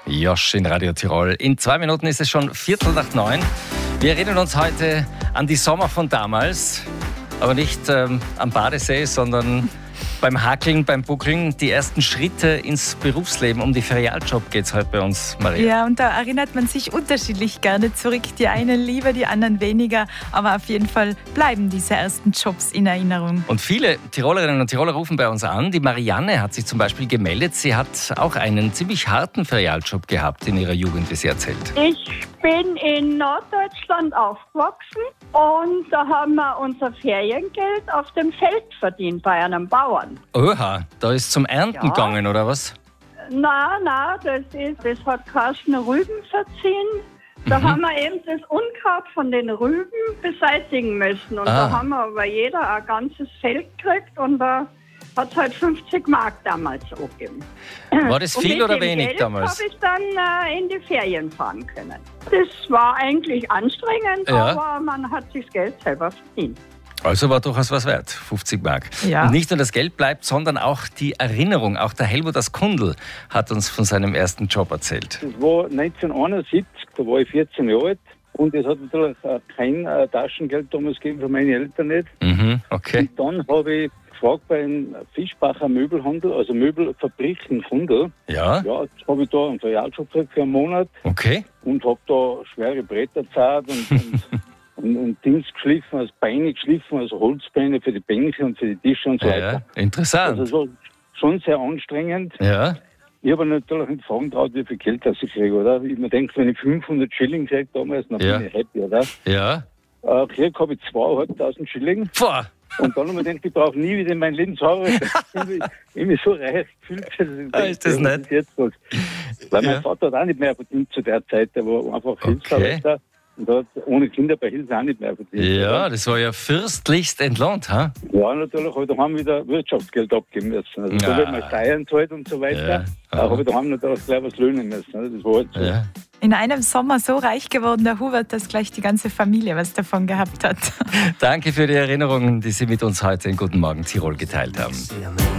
Josch in Radio Tirol. In 2 Minuten ist es schon 8:15. Wir erinnern uns heute an die Sommer von damals, aber nicht am Badesee, sondern beim Hakeln, beim Buckeln. Die ersten Schritte ins Berufsleben. Um die Ferialjob geht es heute bei uns, Maria. Ja, und da erinnert man sich unterschiedlich gerne zurück. Die einen lieber, die anderen weniger. Aber auf jeden Fall bleiben diese ersten Jobs in Erinnerung. Und viele Tirolerinnen und Tiroler rufen bei uns an. Die Marianne hat sich zum Beispiel gemeldet. Sie hat auch einen ziemlich harten Ferialjob gehabt in ihrer Jugend, wie sie erzählt. Ich bin in Norddeutschland aufgewachsen und da haben wir unser Feriengeld auf dem Feld verdient bei einem Bauern. Oha, da ist zum Ernten gegangen, oder was? Nein, das hat Carsten Rüben verziehen. Da haben wir eben das Unkraut von den Rüben beseitigen müssen. Und da haben wir aber jeder ein ganzes Feld gekriegt und da hat es halt 50 Mark damals angegeben. War das viel oder wenig Geld damals? habe ich dann in die Ferien fahren können. Das war eigentlich anstrengend, aber man hat sich das Geld selber verdient. Also war durchaus was wert, 50 Mark. Ja. Und nicht nur das Geld bleibt, sondern auch die Erinnerung. Auch der Helmut aus Kundl hat uns von seinem ersten Job erzählt. Das war 1971, da war ich 14 Jahre alt. Und es hat natürlich kein Taschengeld damals gegeben, von meinen Eltern nicht. Okay. Und dann habe ich gefragt bei einem Fischbacher Möbelhandel, also Möbelfabrik in Kundl. Ja. Ja, jetzt habe ich da einen Ferialjob gekriegt für einen Monat. Okay. Und habe da schwere Bretter gezahlt und Dings geschliffen, also Beine geschliffen, also Holzbeine für die Bänke und für die Tische und so weiter. Ja, interessant. Also es war schon sehr anstrengend. Ja. Ich habe natürlich nicht fragen traut, wie viel Geld das ich kriege, oder? Ich mir denke, wenn ich 500 Schilling kriege damals, dann bin ich happy, oder? Ja. Gekriegt habe ich 2.500 Schilling. Boah. Und dann habe ich gedacht, ich brauche nie wieder in mein Leben zu arbeiten. Ich mich so reich gefühlt. Ist das nett? Weil mein Vater hat auch nicht mehr verdient zu der Zeit, der war einfach Hilfsarbeiter. Und hat ohne Kinder bei Hilfe auch nicht mehr verdient. Ja, das war ja fürstlichst entlohnt, ha? Ja, natürlich habe ich daheim wieder Wirtschaftsgeld abgeben müssen. Also da wird man Steuern zahlt und so weiter. Da habe ich daheim natürlich gleich was löhnen müssen. Das war halt so. Ja. In einem Sommer so reich geworden, der Hubert, dass gleich die ganze Familie was davon gehabt hat. Danke für die Erinnerungen, die Sie mit uns heute in Guten Morgen Tirol geteilt haben.